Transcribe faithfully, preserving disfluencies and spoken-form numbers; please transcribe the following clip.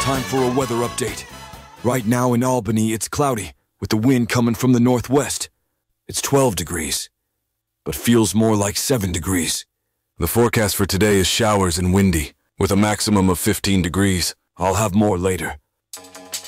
time for a weather update. Right now in Albany, it's cloudy, with the wind coming from the northwest. It's twelve degrees, but feels more like seven degrees. The forecast for today is showers and windy, with a maximum of fifteen degrees. I'll have more later.